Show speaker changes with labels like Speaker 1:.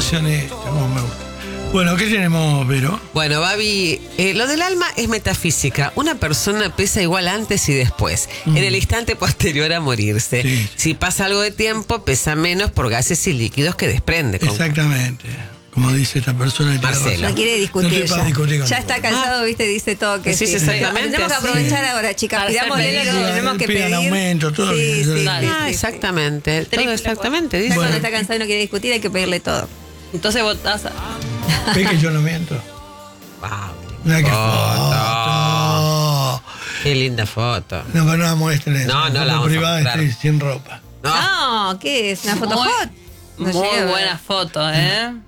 Speaker 1: perfeccionista, como me gusta. Bueno, ¿qué tenemos, Vero?
Speaker 2: Bueno, Babi, lo del alma es metafísica. Una persona pesa igual antes y después, en el instante posterior a morirse.
Speaker 1: Sí.
Speaker 2: Si pasa algo de tiempo, pesa menos por gases y líquidos que desprende.
Speaker 1: Exactamente. Como dice esta persona.
Speaker 2: Marcelo.
Speaker 3: No quiere discutir.
Speaker 1: No te
Speaker 3: ya.
Speaker 1: puedes discutir con
Speaker 3: Ya
Speaker 1: él.
Speaker 3: está cansado, viste, dice todo que
Speaker 2: Sí, exactamente,
Speaker 3: Tenemos que
Speaker 2: así.
Speaker 3: aprovechar ahora, chicas.
Speaker 4: Para hacer
Speaker 3: Pidámosle lo que
Speaker 4: pedidos,
Speaker 3: tenemos que
Speaker 1: pidan
Speaker 3: pedir.
Speaker 1: aumento, todo
Speaker 3: Sí,
Speaker 1: bien.
Speaker 3: sí,
Speaker 4: Dale.
Speaker 3: sí,
Speaker 2: Ah,
Speaker 3: sí.
Speaker 2: exactamente. Todo
Speaker 4: Triple
Speaker 2: exactamente.
Speaker 3: Ya
Speaker 2: Dice.
Speaker 3: cuando
Speaker 1: Bueno.
Speaker 3: está cansado y no quiere discutir, hay que pedirle todo.
Speaker 4: Entonces votás
Speaker 1: ¿Ves que yo no miento?
Speaker 2: Wow,
Speaker 1: Mira qué
Speaker 2: foto.
Speaker 1: foto.
Speaker 2: Qué linda foto.
Speaker 1: No, pero no la muestren eso.
Speaker 2: No, no la vamos a
Speaker 1: privada,
Speaker 2: mostrar.
Speaker 1: estoy sin ropa.
Speaker 2: No.
Speaker 3: No, ¿qué es? ¿Una foto
Speaker 4: Muy-
Speaker 3: hot? No
Speaker 4: muy
Speaker 3: lleva.
Speaker 4: buena foto, ¿eh?